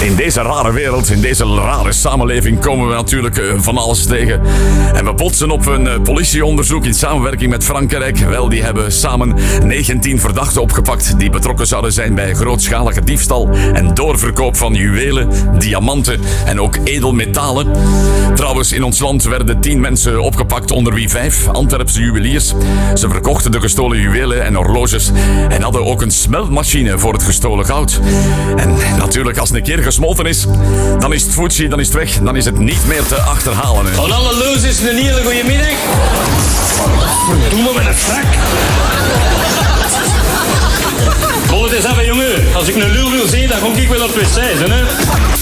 In deze rare wereld, in deze rare samenleving komen we natuurlijk van alles tegen. En we botsen op een politieonderzoek in samenwerking met Frankrijk. Wel, die hebben samen 19 verdachten opgepakt die betrokken zouden zijn bij grootschalige diefstal en doorverkoop van juwelen, diamanten en ook edelmetalen. Trouwens, in ons land werden 10 mensen opgepakt, onder wie 5 Antwerpse juweliers. Ze verkochten de gestolen juwelen en horloges en hadden ook een smeltmachine voor het gestolen goud. En natuurlijk, als het een keer gesmolten is, dan is het Fuji, dan is het weg, dan is het niet meer te achterhalen. Van alle losers een hele goede middag. Doe me met een frak. Vol het eens even, jongen. Als ik een lul wil zien, dan kom ik wel op wc, hè.